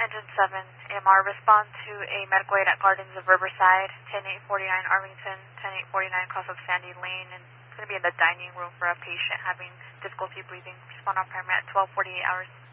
Engine 7, AMR, respond to a medical aid at Gardens of Riverside, 10849 Arlington, 10849 cross of Sandy Lane, and it's going to be in the dining room for a patient having difficulty breathing. Respond on primary at 12:48 hours.